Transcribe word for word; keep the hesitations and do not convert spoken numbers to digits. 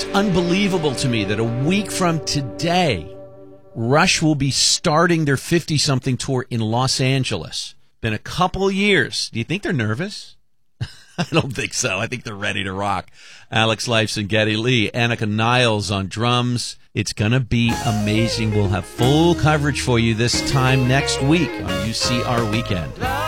It's unbelievable to me that a week from today, Rush will be starting their fifty-something tour in Los Angeles. Been a couple years. Do you think they're nervous? I don't think so. I think they're ready to rock. Alex Lifeson, Geddy Lee, Annika Niles on drums. It's going to be amazing. We'll have full coverage for you this time next week on U C R Weekend.